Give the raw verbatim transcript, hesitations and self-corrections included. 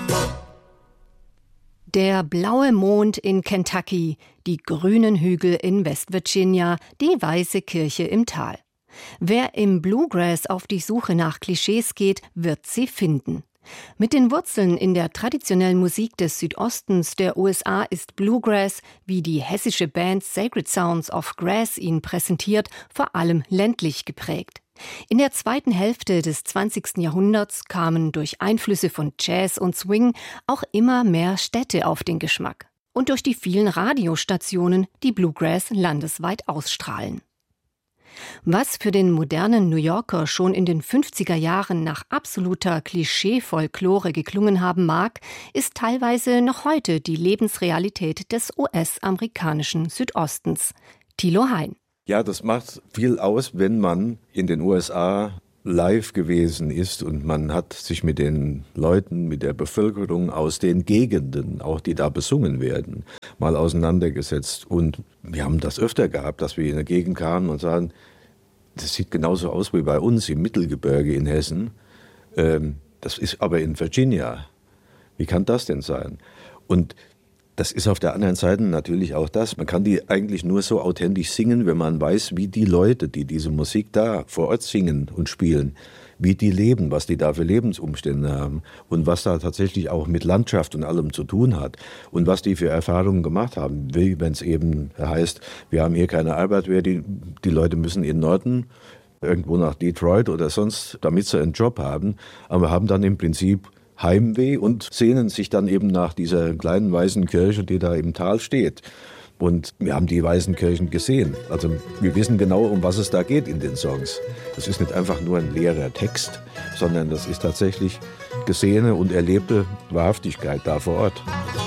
Der blaue Mond in Kentucky, die grünen Hügel in West Virginia, die weiße Kirche im Tal. Wer im Bluegrass auf die Suche nach Klischees geht, wird sie finden. Mit den Wurzeln in der traditionellen Musik des Südostens der U S A ist Bluegrass, wie die hessische Band Sacred Sounds of Grass ihn präsentiert, vor allem ländlich geprägt. In der zweiten Hälfte des zwanzigsten Jahrhunderts kamen durch Einflüsse von Jazz und Swing auch immer mehr Städte auf den Geschmack. Und durch die vielen Radiostationen, die Bluegrass landesweit ausstrahlen. Was für den modernen New Yorker schon in den fünfziger Jahren nach absoluter Klischee-Folklore geklungen haben mag, ist teilweise noch heute die Lebensrealität des U S-amerikanischen Südostens. Thilo Hein. Ja, das macht viel aus, wenn man in den U S A live gewesen ist und man hat sich mit den Leuten, mit der Bevölkerung aus den Gegenden, auch die da besungen werden, mal auseinandergesetzt. Und wir haben das öfter gehabt, dass wir in eine Gegend kamen und sagen, das sieht genauso aus wie bei uns im Mittelgebirge in Hessen. Ähm, das ist aber in Virginia. Wie kann das denn sein? Und das ist auf der anderen Seite natürlich auch das. Man kann die eigentlich nur so authentisch singen, wenn man weiß, wie die Leute, die diese Musik da vor Ort singen und spielen, wie die leben, was die da für Lebensumstände haben und was da tatsächlich auch mit Landschaft und allem zu tun hat und was die für Erfahrungen gemacht haben. Wie wenn es eben heißt, wir haben hier keine Arbeit mehr, die, die Leute müssen in den Norden, irgendwo nach Detroit oder sonst, damit sie einen Job haben, aber haben dann im Prinzip Heimweh und sehnen sich dann eben nach dieser kleinen weißen Kirche, die da im Tal steht. Und wir haben die weißen Kirchen gesehen. Also wir wissen genau, um was es da geht in den Songs. Das ist nicht einfach nur ein leerer Text, sondern das ist tatsächlich gesehene und erlebte Wahrhaftigkeit da vor Ort.